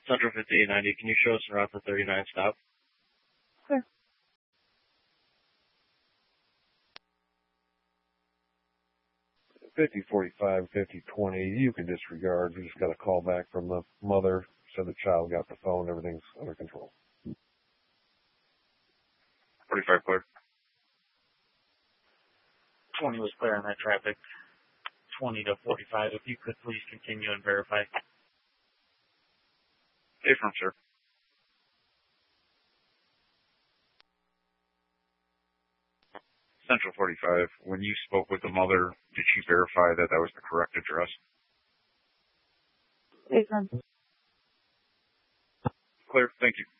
Central 5890, can you show us en route to 39 stop? Sure. $50.45, $50.20, you can disregard. We just got a call back from the mother, said the child got the phone, everything's under control. 45 clear. 20 was clear on that traffic. 20 to 45, if you could please continue and verify. Affirm, sir. Central 45, when you spoke with the mother, did she verify that that was the correct address? Affirm. Clear, thank you.